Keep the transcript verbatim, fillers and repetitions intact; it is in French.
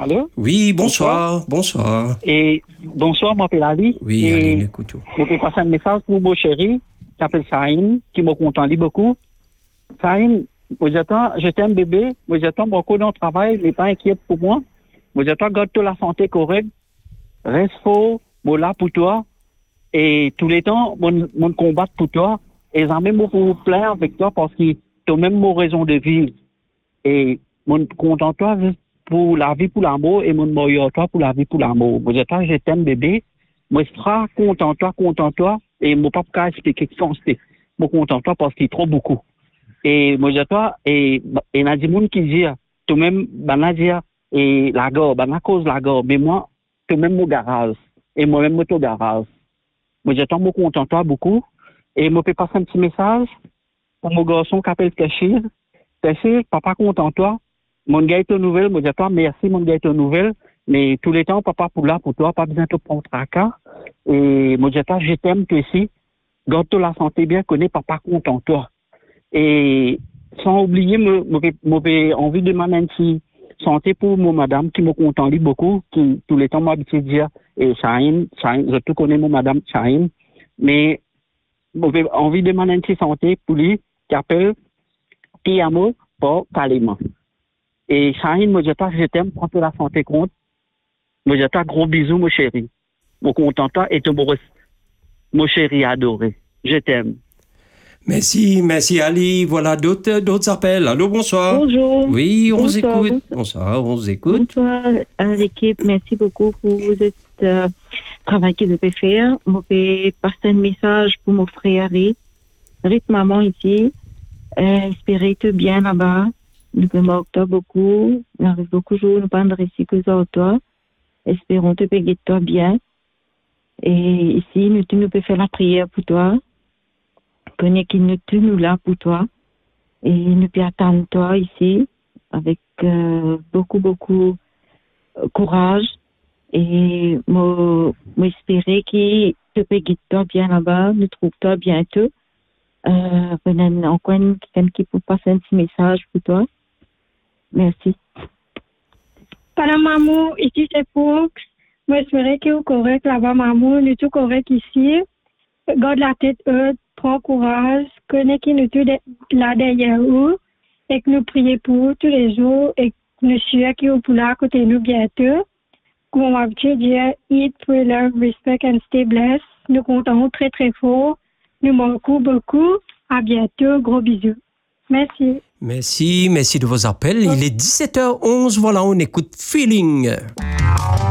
Allô? Oui, bonsoir, bonsoir. Et bonsoir, moi, m'appelle Ali. Oui, et allez, écoute. je peux passer un message pour mon chéri, qui s'appelle Saïn, qui m'a content beaucoup. Saïn, moi, j'attends, j'étais un bébé, moi, j'attends beaucoup dans le travail, n'est pas inquiète pour moi. Moi, j'attends, garde toute la santé correcte, reste fort, moi, là pour toi. Et tous les temps, mon, mon combat pour toi. Et jamais moi pour plaire avec toi parce que tu as même mon raison de vivre. Et mon content toi pour la vie, pour l'amour, et mon meilleur toi pour la vie, pour l'amour. Moi, j'attends, je t'aime bébé. Moi, je serai content toi, content toi. Et mon papa pas expliquer ce qu'on fait. Moi, content toi parce qu'il trop beaucoup. Et moi, j'attends, et, et il y a des gens qui disent, toi même, ben, dire, et la gare, ben, à cause de la gare. Mais moi, toi même mon garage. Et moi-même, mon garage. Moi, j'attends mon content toi beaucoup. Et moi, je peux passer un petit message pour mon garçon qui s'appelle Tachir. Tachir, papa content toi. Mon gars est aux nouvelles. Moi, j'attends, merci, mon gars est aux nouvelles. Mais tous les temps, papa pour là, pour toi, pas besoin de prendre tracas. Et moi, j'attends, je t'aime, toi aussi. Garde-toi la santé bien, connais papa content toi. Et sans oublier, j'ai envie de demander un petit santé pour mon madame qui me content beaucoup, qui tous les temps m'a habitué de dire, et Chahine, Chahine, je te connais mon madame Chahine, mais j'ai envie de demander un petit santé pour lui qui appelle Tiamo pour Kalima. Et Chahine, moi je t'aime, je t'aime, prends la santé compte. Moi je t'aime, gros bisous, mon chéri. Mon content toi et ton mon chéri adoré. Je t'aime. Merci, merci Ali. Voilà d'autres, d'autres appels. Allô, bonsoir. Bonjour. Oui, on bonsoir, vous écoute. Bonsoir. bonsoir, on vous écoute. Bonsoir à l'équipe. Merci beaucoup pour votre euh, travail que vous pouvez faire. Je vais passer un message pour mon frère Rick. Rick, maman ici. Euh, espérez tout bien là-bas. Nous pouvons beaucoup. Il arrive beaucoup de jours. Nous pas de récit que ça toi. Espérons te payer toi bien. Et ici, nous, nous pouvons faire la prière pour toi. Connais qu'il nous tue nous là pour toi et nous peut attendre toi ici avec euh, beaucoup beaucoup euh, courage et moi espérer qu'il te paye toi bien là-bas, nous trouve toi bientôt. Euh, on a encore quelqu'un qui peut passer un petit message pour toi. Merci. Para maman, ici c'est Fox. Moi espérer qu'il est correct là-bas maman, nous est tout correct ici. Garde la tête haute. Prends courage, connais qui nous tout là derrière nous et que nous prions pour tous les jours et que nous sommes qui sont là à côté de nous bientôt. Comme on va dire, eat, pray, love, respect and stay blessed. Nous comptons très très fort. Nous manquons beaucoup. À bientôt. Gros bisous. Merci. Merci, merci de vos appels. Il est dix-sept heures onze. Voilà, on écoute Feeling.